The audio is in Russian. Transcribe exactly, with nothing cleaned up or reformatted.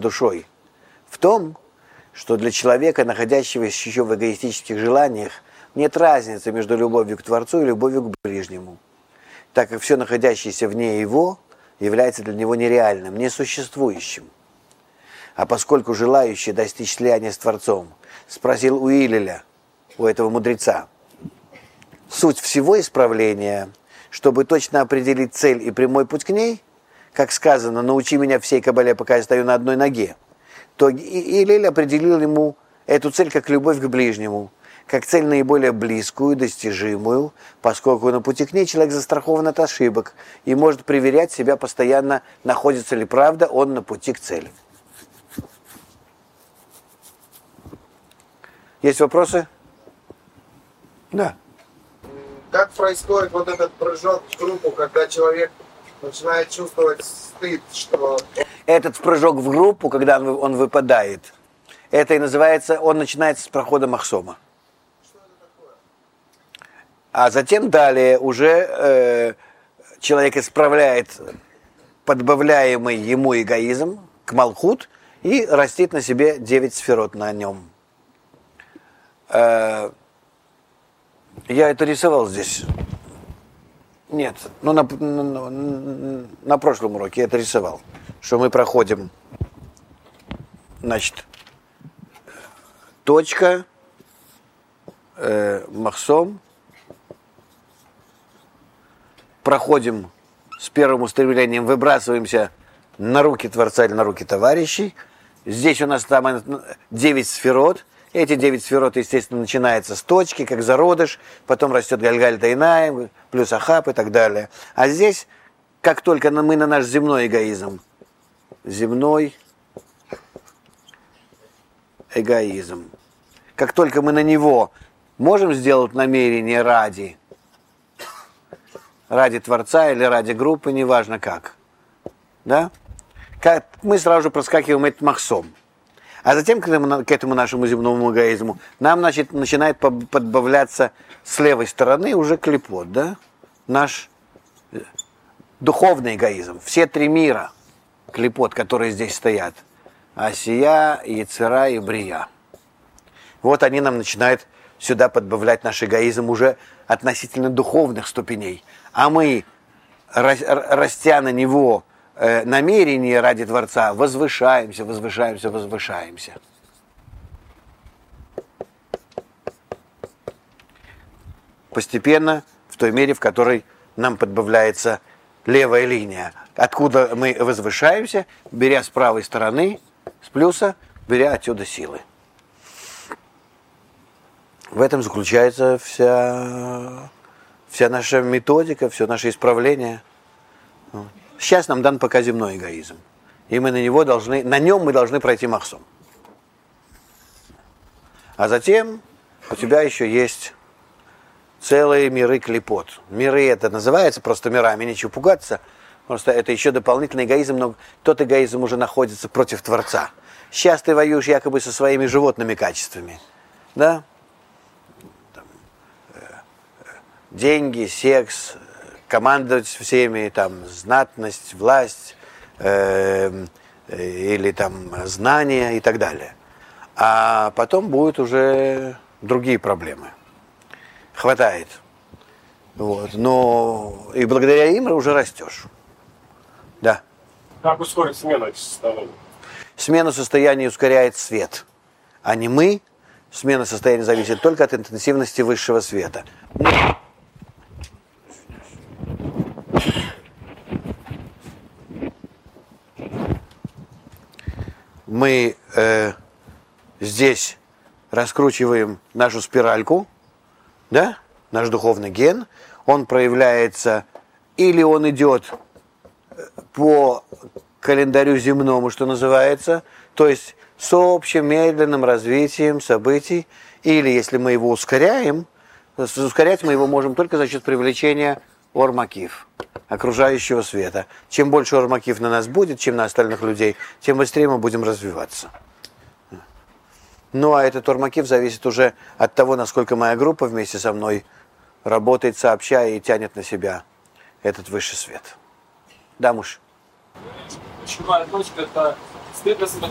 душой? В том, что для человека, находящегося еще в эгоистических желаниях, нет разницы между любовью к Творцу и любовью к ближнему, так как все находящееся вне его является для него нереальным, несуществующим. А поскольку желающий достичь слияния с Творцом спросил у Илеля, у этого мудреца, суть всего исправления, чтобы точно определить цель и прямой путь к ней, как сказано, научи меня всей кабале, пока я стою на одной ноге, то Илель определил ему эту цель как любовь к ближнему, как цель наиболее близкую, достижимую, поскольку на пути к ней человек застрахован от ошибок и может проверять себя постоянно, находится ли правда он на пути к цели. Есть вопросы? Да. Как происходит вот этот прыжок в группу, когда человек начинает чувствовать стыд, что... Этот прыжок в группу, когда он, он выпадает, это и называется, он начинается с прохода махсома. Что это такое? А затем далее уже э, человек исправляет подбавляемый ему эгоизм к малхут и растит на себе девять сферот на нем. Э, я это рисовал здесь. Нет, ну на, на, на прошлом уроке я это рисовал, что мы проходим, значит, точка, э, махсом, проходим с первым устремлением, выбрасываемся на руки Творца или на руки товарищей. Здесь у нас там девять сферот. Эти девять сферот, естественно, начинается с точки, как зародыш, потом растет Гальгаль Тайнай, плюс Ахаб и так далее. А здесь, как только мы на наш земной эгоизм, земной эгоизм, как только мы на него можем сделать намерение ради, ради Творца или ради группы, неважно как, да, как мы сразу же проскакиваем этот махсом. А затем к этому, к этому нашему земному эгоизму нам, значит, начинает подбавляться с левой стороны уже клипот, да? Наш духовный эгоизм. Все три мира клипот, которые здесь стоят. Асия, Яцера и Брия. Вот они нам начинают сюда подбавлять наш эгоизм уже относительно духовных ступеней. А мы, растя на него намерение ради Творца, возвышаемся, возвышаемся, возвышаемся. Постепенно, в той мере, в которой нам подбавляется левая линия. Откуда мы возвышаемся, беря с правой стороны, с плюса, беря отсюда силы. В этом заключается вся, вся наша методика, все наше исправление. Сейчас нам дан пока земной эгоизм. И мы на него должны, на нем мы должны пройти махсом. А затем у тебя еще есть целые миры клипот. Миры это называется просто мирами, нечего пугаться. Просто это еще дополнительный эгоизм, но тот эгоизм уже находится против Творца. Сейчас ты воюешь якобы со своими животными качествами. Да? Там, э, э, деньги, секс, командовать всеми, там, знатность, власть, э, э, или там знания и так далее. А потом будут уже другие проблемы. Хватает. Вот. Но и благодаря им уже растешь. Да. Как ускорить смену этих состояний? Смену состояния ускоряет свет. А не мы. Смена состояния зависит только от интенсивности высшего света. Мы э, здесь раскручиваем нашу спиральку, да, наш духовный ген, он проявляется, или он идет по календарю земному, что называется, то есть с общим медленным развитием событий, или если мы его ускоряем, ускорять мы его можем только за счет привлечения ормакив, окружающего света. Чем больше ормакив на нас будет, чем на остальных людей, тем быстрее мы будем развиваться. Ну, а этот ормакив зависит уже от того, насколько моя группа вместе со мной работает сообща и тянет на себя этот высший свет. Да, муж? Ключевая точка – это стыдно себя